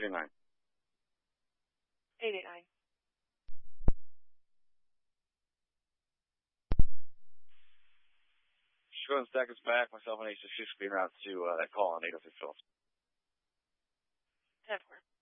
889. 889. Just go ahead and stack us back. Myself and 866 being route to that call on 806 Phillips. 10-4.